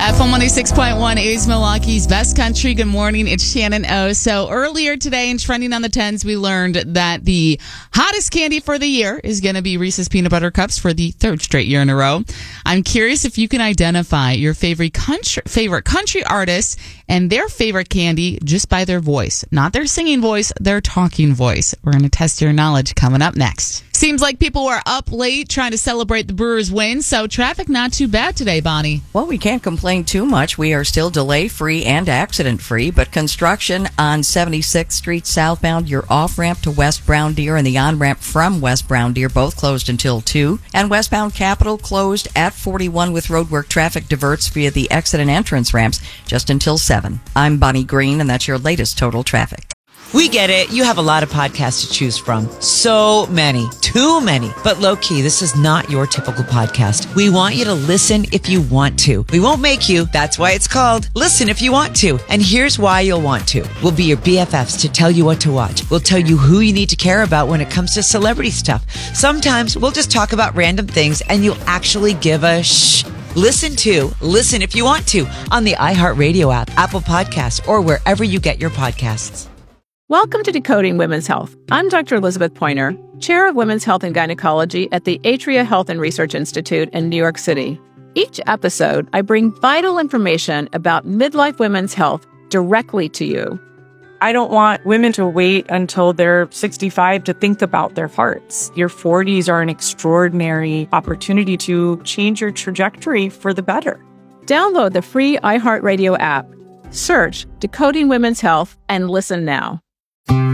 FM 106.1 is Milwaukee's best country. Good morning. It's Shannon O. So earlier today in Trending on the 10s, we learned that the hottest candy for the year is going to be Reese's Peanut Butter Cups for the third straight year in a row. I'm curious if you can identify your favorite country artist and their favorite candy just by their voice. Not their singing voice, their talking voice. We're going to test your knowledge coming up next. Seems like people were up late trying to celebrate the Brewers' win, so traffic not too bad today, Bonnie. Well, we can't complain too much. We are still delay-free and accident-free, but construction on 76th Street southbound, your off-ramp to West Brown Deer and the on-ramp from West Brown Deer both closed until 2, and westbound Capitol closed at 41 with roadwork. Traffic diverts via the exit and entrance ramps just until 7. I'm Bonnie Green, and that's your latest total traffic. We get it. You have a lot of podcasts to choose from. So many. Too many. But low-key, this is not your typical podcast. We want you to listen if you want to. We won't make you. That's why it's called Listen If You Want To. And here's why you'll want to. We'll be your BFFs to tell you what to watch. We'll tell you who you need to care about when it comes to celebrity stuff. Sometimes we'll just talk about random things and you'll actually give a shh. Listen If You Want To on the iHeartRadio app, Apple Podcasts, or wherever you get your podcasts. Welcome to Decoding Women's Health. I'm Dr. Elizabeth Pointer, Chair of Women's Health and Gynecology at the Atria Health and Research Institute in New York City. Each episode, I bring vital information about midlife women's health directly to you. I don't want women to wait until they're 65 to think about their hearts. Your 40s are an extraordinary opportunity to change your trajectory for the better. Download the free iHeartRadio app. Search Decoding Women's Health and listen now.